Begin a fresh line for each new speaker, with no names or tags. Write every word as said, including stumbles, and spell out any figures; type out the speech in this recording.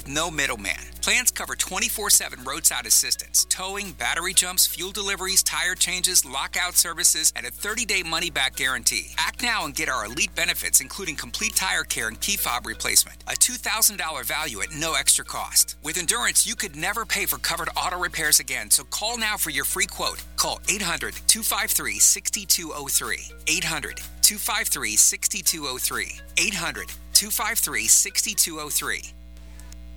no middleman. Plans cover twenty-four seven roadside assistance, towing, battery jumps, fuel deliveries, tire changes, lockout services, and a thirty-day money-back guarantee. Act now and get our elite benefits, including complete tire care and key fob replacement. A two thousand dollars value at no extra cost. With Endurance, you could never pay for covered auto repairs again, so call now for your free quote. Call eight hundred, two five three, six two zero three. eight hundred, two five three, six two zero three. eight hundred, two five three, six two zero three.